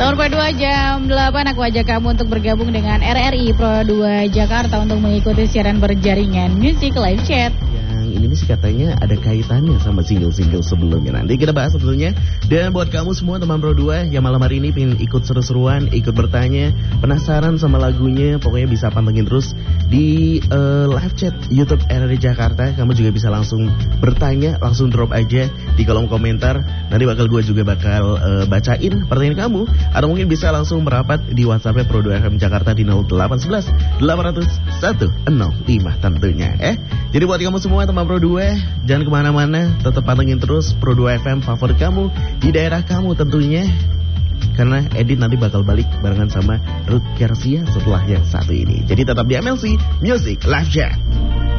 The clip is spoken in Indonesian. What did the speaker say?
Tahun Pro 2 jam 8 aku ajak kamu untuk bergabung dengan RRI Pro 2 Jakarta untuk mengikuti siaran berjaringan Music Live Chat. Ini sih katanya ada kaitannya sama single-single sebelumnya. Nanti kita bahas tentunya. Dan buat kamu semua teman Pro 2 yang malam hari ini pengen ikut seru-seruan, ikut bertanya, penasaran sama lagunya, pokoknya bisa pantengin terus di live chat YouTube RRI Jakarta. Kamu juga bisa langsung bertanya, langsung drop aja di kolom komentar. Nanti gue juga bakal bacain pertanyaan kamu. Atau mungkin bisa langsung merapat di WhatsApp Pro 2 FM Jakarta di 0811 800 105 tentunya. Jadi buat kamu semua teman Pro 2, jangan kemana-mana, tetap pantengin terus Pro 2 FM favorit kamu di daerah kamu tentunya. Karena Edit nanti bakal balik barengan sama Ruth Kersia setelah yang satu ini. Jadi tetap di MLC Music Live Chat.